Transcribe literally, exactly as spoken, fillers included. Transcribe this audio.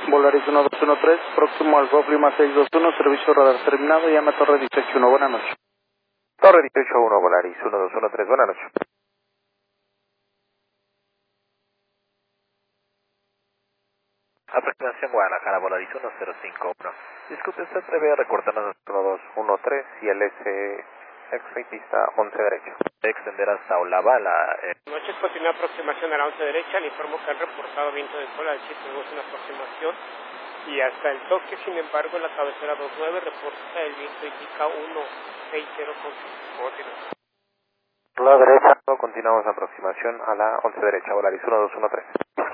Volaris uno dos uno tres, próximo al Golf Lima seis dos uno, servicio radar terminado, llama Torre dieciocho uno, buenas noches. Torre dieciocho uno, Volaris uno dos uno tres, buenas noches. Aproximación Guadalajara, Volaris uno cero cinco uno. Disculpe, usted prevé recortarnos uno dos uno tres y el S X-Ray pista once derecho. Extender hasta Olabala. Eh. Noches, continúa aproximación a la once derecha. Le informo que han reportado viento de cola, es decir, tenemos una aproximación y hasta el toque. Sin embargo, en la cabecera dos nueve reporta el viento indica uno seis cero con cinco. La derecha, continuamos aproximación a la once derecha, Volaris uno dos uno tres.